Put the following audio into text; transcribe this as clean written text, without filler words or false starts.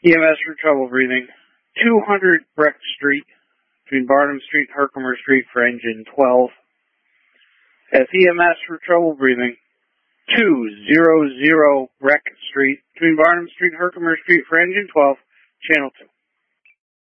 EMS for trouble breathing. 200 Breck Street, between Barnum Street and Herkimer Street for engine 12. As EMS for trouble breathing. 200 Breck Street, between Barnum Street and Herkimer Street for engine 12, channel 2.